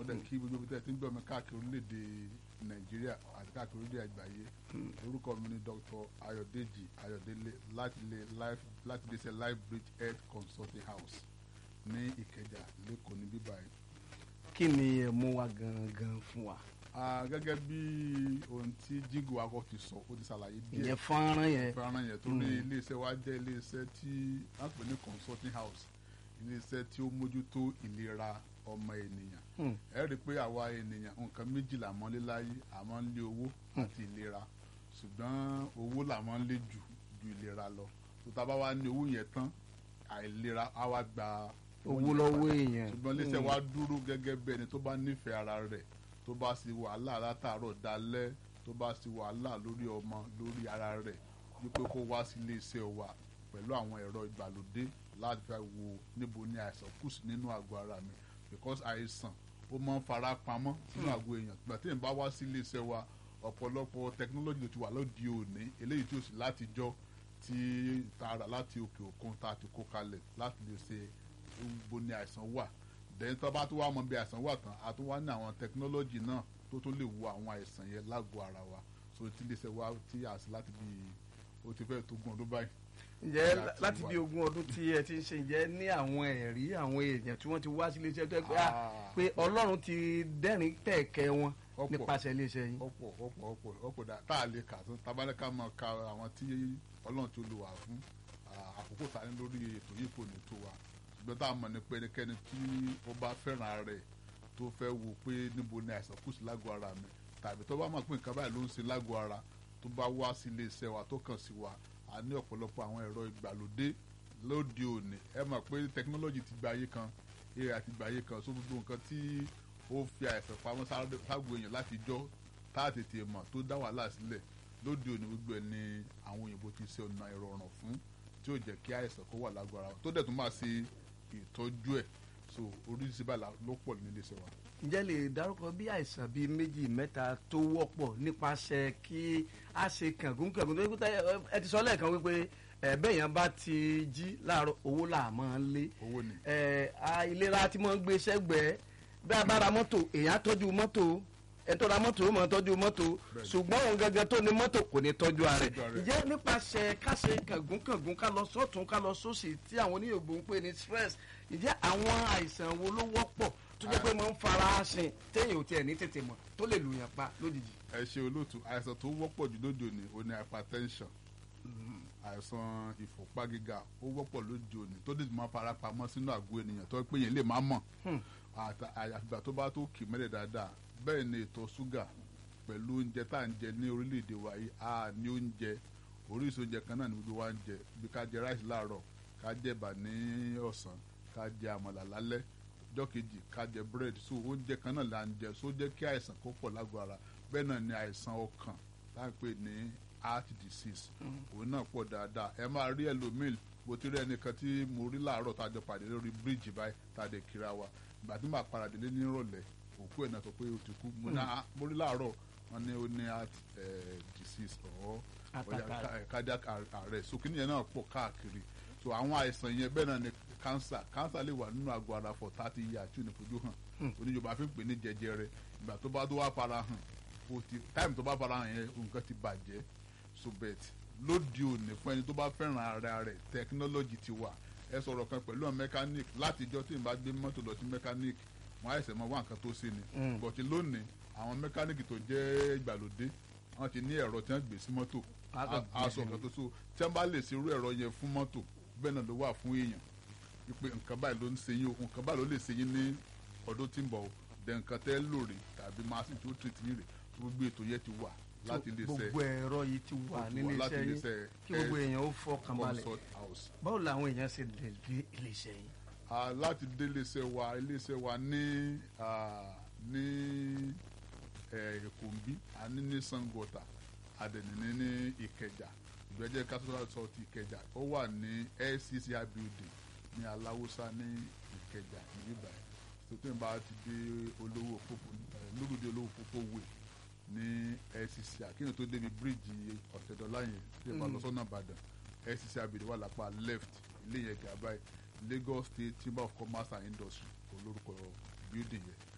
wọ́n dẹ̀ kí gbogbo tẹ̀ tí ń gbọ́ mi káàkiri orílẹ̀-èdè Nàìjíríà àti káàkiri orílẹ̀-èdè àgbáyé. Orúkọ mi ni Dr. Ayọ̀dèjì Ayọ̀délé láti lè ṣe Life Bridge Health Consulting House ní Ìkẹjà lẹ́kọ̀ọ́ ní bíbáyìí. Kí ni ẹ mú wa gangan fún wa? Gẹ́gẹ́ bí ohun tí jígò akọ ti sọ ó ti ṣàlàyé díẹ̀. Ìyẹn fọ́nrán yẹn tó ní iléeṣẹ́ wa jẹ́ iléeṣẹ́ tí wọ́n pè ní consulting house, iléeṣẹ́ tí ó mójútó ìlera ọmọ ènìyàn. Ẹ rí i pé àwa ènìyàn nǹkan méjì là mọ́ lé láyé, àmọ́ ń lé owó àti ìlera, ṣùgbọ́n owó là mọ́ ń lé ju ìlera lọ. tó tá a bá wá ní owó yẹn tán àìlera á wá gba owó lọ́wọ́ èèyàn. ṣùgbọ́n iléeṣẹ́ wa dúró gẹ́gẹ́ bí ẹni tó bá nífẹ̀ẹ́ ara rẹ̀, tó bá sì wàhálà látàárọ̀ dalẹ́, tó bá sì wàhálà lórí ọmọ lórí ara rẹ̀, wípé kó wá sí iléeṣẹ́ wa pẹ̀lú àwọn ẹ̀rọ ìgbàlódé láti fẹ́ wo níbo ni àìsàn kù sí nínú àgọ́ ara mi, because àìsàn ó máa ń fara pamọ́ sínú àgọ́ èèyàn. Ìgbà tí èèyàn bá wá sí iléeṣẹ́ wa, ọ̀pọ̀lọpọ̀ tẹkinọ́lọ́jì tó ti wà lóde òní, eléyìí tí ó sì látijọ́ tí tààrà láti òkè òkun tá a ti kó kalẹ̀ láti lè ṣe níbo ni àìsàn wà. Then tó bá tó wá mọ bí àìsàn wà tán, a tún wá ní àwọn tẹkinọ́lọ́jì náà tó tó lè wo àwọn àìsàn yẹn lágọ̀ọ́ ara wa. So tí iléeṣẹ́ wa tí a sì láti bí ó ti fẹ́ tó 20 ọdún báyìí. Ǹjẹ́ láti bí 20 ọdún tí ẹ ti ń ṣe, ǹjẹ́ ní àwọn ẹ̀rí àwọn èèyàn tí wọ́n ti wá sí iléeṣẹ́ tó gbé pé Ọlọ́run ti dẹ́rìn tẹ̀kẹ́ wọn nípasẹ̀ iléeṣẹ́ yín? ọ̀pọ̀ tá a lè kà tán tabalẹ́ká máa ka àwọn tí Ọlọ́run ti lò wá fún àkókò tá a ní lórí ètò yìí kò ní tó wa. Ṣùgbọ́n tá a mọ̀ ní pé ẹnikẹ́ni tí ó bá fẹ́ràn rẹ̀ tó fẹ́ wo pé níbo ni àìsàn kù sí lágọ̀ọ́ ara mi, tàbí tó bá mọ̀ pé nǹkan báyìí ló ń ṣe lágọ̀ọ́ ara, tó bá wá sí iléeṣẹ́ wa tó kàn sí wa, a ní ọ̀pọ̀lọpọ̀ àwọn ẹ̀rọ ìgbàlódé lóde òní. Ẹ mọ̀ pé tẹkinọ́lọ́jì ti gba ayé kan, AI ti gba ayé kan, so gbogbo nǹkan tí ó fi àìsàn pamọ́ ságbo èèyàn láti jọ́ tá a tètè mọ̀ tó dá wàhálà sílẹ̀, lóde òní gbogbo ẹ̀ ni àwọn òyìnbó ti ṣe ọ̀nà ìrọ̀rùn fún, tí ó jẹ́ kí àìsàn kó wà lágọ̀ọ́ ara wa, tó dẹ̀ tún máa ṣe ìtọ́jú ẹ̀. So oríṣiríṣi báyìí ló pọ̀ nílé iṣẹ́ wa. Ǹjẹ́ lè dárúkọ bí àìsàn bíi 2-3 tó wọ́pọ̀ nípasẹ̀ kí a ṣe kàngúnkàngún? Ẹ ti sọ lẹ́ẹ̀kan wípé bẹ́ẹ̀yàn bá ti jí láàárọ̀ owó là máa ń lé, owó ni ìlera tí wọ́n ń gbé sẹ́gbẹ̀ẹ́. Bí a bá ra mọ́tò, èèyàn á tọ́jú mọ́tò, ẹ tó ra mọ́tò ó máa tọ́jú mọ́tò, ṣùgbọ́n òun gangan tó ní mọ́tò kò ní tọ́jú ara rẹ̀. Ǹjẹ́ nípasẹ̀ ká ṣe kàngúnkàngún, ká lọ sọ́tún ká lọ sósì tí àwọn oníyòògbò ń pè ní stress, ǹjẹ́ àwọn àìsàn wo ló wọ́pọ̀ tó jẹ́ pé máa ń fara sin téèyàn ò tiẹ̀ ní tètè mọ̀ tó lè lùyàn pa lójijì? Ẹ ṣe olóòtú, àìsàn tó wọ́pọ̀ jù lóde òní ó ní hypertension, àìsàn ìfúnpá gíga ó wọ́pọ̀ lóde òní, tó dì máa fara pamọ́ sínú àgọ́ ènìyàn tó pé yẹn lè má mọ̀ àgbà tó bá tó kì mẹ́lẹ̀ dáadáa. Bẹ́ẹ̀ ni ìtọ̀ ṣúgà pẹ̀lú oúnjẹ tá à ń jẹ ní orílẹ̀-èdè wa yìí, a ní oúnjẹ oríṣi oúnjẹ kan náà ní gbogbo wa ń jẹ, bí ká jẹ ráìsì láàárọ̀, ká jẹ ẹ̀bà ní ọ̀sán, ká jẹ àmàlà lálẹ́, ọjọ́ kejì ká jẹ búrẹ́dì. So oúnjẹ kan náà là ń jẹ, so jẹ́ kí àìsàn kó pọ̀ lágọ̀ọ́ ara. Bẹ́ẹ̀ náà ni àìsàn ọkàn tá à ń pè ní heart disease, òun náà pọ̀ dáadáa. Ẹ máa rí ẹlòmíì, mo ti rí ẹnìkan tí mo rí láàárọ̀ tá a jọ pàdé lórí bíríìjì báyìí tá a dẹ̀ kíra wa, ìgbà tí màá padà délé ní ìrọ̀lẹ́ òkú ẹ̀ náà sọ pé ó ti kú. Mo rí láàárọ̀ wọn ní ó ní heart disease or cardiac arrest. So kíni yẹn náà pọ̀ káàkiri. So àwọn àìsàn yẹn bẹ́ẹ̀ náà ni cancer lè wà nínú àgọ́ ara for 30 years tí ò ní fojú hàn. Oníjọba fi ń pè ní jẹjẹrẹ. Ìgbà tó bá tó wá fara hàn, táìmù tó bá fara hàn yẹn nǹkan ti bàjẹ́. So bet lóde òní fún ẹni tó bá fẹ́ràn ara rẹ̀, tẹkinọ́lọ́jì ti wà. Ẹ sọ̀rọ̀ kan pẹ̀lú àwọn mechanic látijọ́ tí n bá gbé mọ́tò lọ sí mechanic, wọ́n á ẹsẹ̀ mọ wá nǹkan tó ṣe ni. Bọ̀tí lónìí àwọn mẹkáníìkì tó jẹ́ ìgbàlódé wọ́n ti ní ẹ̀rọ tí wọ́n gbé sí mọ́tò, aṣọ nǹkan tó so tí wọ́n bá lè ṣe irú ẹ̀rọ yẹn fún mọ́tò, bẹ́ẹ̀ náà ló wà fún èèyàn, wípé nǹkan báyìí ló ń ṣe yín o, nǹkan báyìí ló lè ṣe yín ní ọdún tí ń bọ̀ o, dẹ̀ nǹkan tẹ́ lóore tàbí machine tó treat yín rè, gbogbo ètò yẹn ti wà láti lè ṣe. Gbogbo ẹ̀rọ yìí ti wà nínú iṣẹ́ yín kí gbogbo èèyàn ó fọkàn balẹ̀. Báwo làwọn èèyàn ṣe lè dé iléeṣẹ́ yín? Láti dé iléeṣẹ́ wa ní Èkó ń bí, a ní Sango Ọ̀tà, àdẹ̀nìní ní Ìkẹjà. Ìgbẹ́jẹ́ cathedral sọ ti Ìkẹjà, ó wà ní LCCI building ní Aláwùsá ní Ìkẹjà níbí báyìí. tó tẹ́ ń bá ti dé olówó òpópó lógùdé olówó òpópó wè ní LCC àkíyàn tó débi bíríìjì Ọ̀tẹ̀dọ́lá yẹn tí ẹ bá lọ sọ́nà Ìbàdàn LCC abèdè wà lápá left ilé yẹn gàbáyé Lagos State Chamber of Commerce and Industry olórúkọ building yẹn